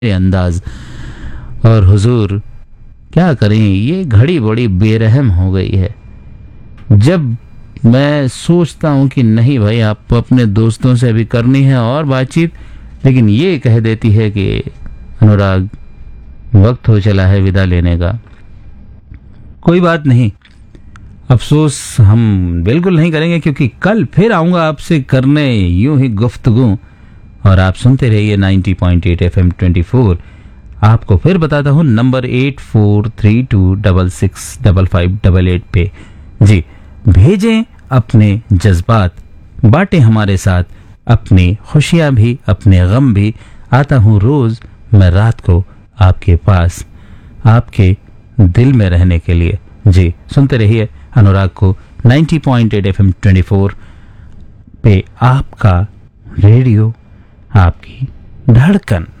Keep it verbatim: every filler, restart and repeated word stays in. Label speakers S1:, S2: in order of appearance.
S1: अंदाज। और हुजूर क्या करें, ये घड़ी बड़ी बेरहम हो गई है। जब मैं सोचता हूँ कि नहीं भाई आपको अपने दोस्तों से अभी करनी है और बातचीत, लेकिन ये कह देती है कि अनुराग वक्त हो चला है विदा लेने का। कोई बात नहीं, अफसोस हम बिल्कुल नहीं करेंगे, क्योंकि कल फिर आऊँगा आपसे करने यूं ही गुफ्तगू। और आप सुनते रहिए ninety point eight F M twenty four. आपको फिर बताता हूँ number eight four three to double six double five double eight पे। जी, भेजें अपने जज्बात, बांटें हमारे साथ अपनी खुशियाँ भी अपने गम भी। आता हूँ रोज़ मैं रात को आपके पास, आपके दिल में रहने के लिए। जी, सुनते रहिए अनुराग को ninety point eight F M twenty four पे, आपका रेडियो, आपकी धड़कन।